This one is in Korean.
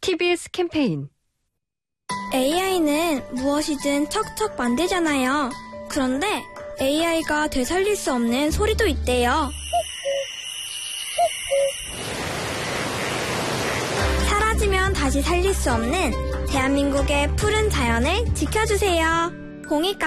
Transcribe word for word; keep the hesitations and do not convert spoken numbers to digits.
티비에스 캠페인. 에이아이는 무엇이든 척척 만들잖아요. 그런데 에이아이가 되살릴 수 없는 소리도 있대요. 사라지면 다시 살릴 수 없는 대한민국의 푸른 자연을 지켜주세요. 공익